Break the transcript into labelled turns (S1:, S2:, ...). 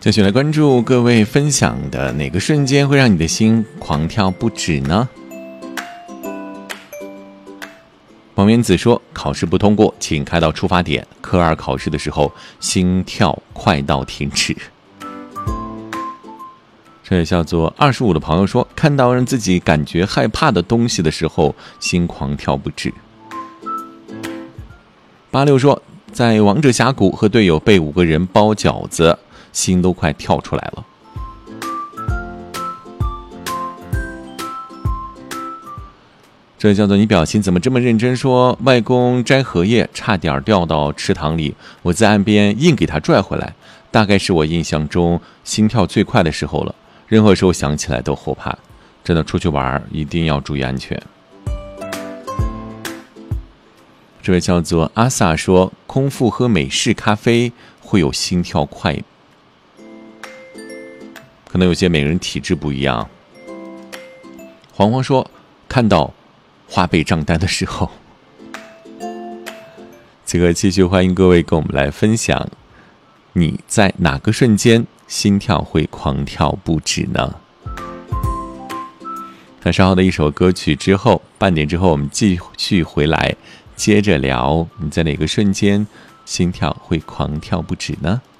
S1: 继续来关注各位分享的哪个瞬间会让你的心狂跳不止呢？王原子说，考试不通过请开到出发点，科2考试的时候心跳快到停止。这也叫做25的朋友说，看到让自己感觉害怕的东西的时候心狂跳不止。86说，在王者峡谷和队友被5个人包饺子，心都快跳出来了。这叫做你表情怎么这么认真，说外公摘荷叶差点掉到池塘里，我在岸边硬给他拽回来，大概是我印象中心跳最快的时候了，任何时候想起来都后怕，真的出去玩一定要注意安全。这位叫做阿萨说，空腹喝美式咖啡会有心跳快，可能有些每个人体质不一样。黄黄说，看到花呗账单的时候。此刻继续欢迎各位跟我们来分享，你在哪个瞬间心跳会狂跳不止呢？那稍后的一首歌曲之后，半点之后我们继续回来接着聊，你在哪个瞬间心跳会狂跳不止呢？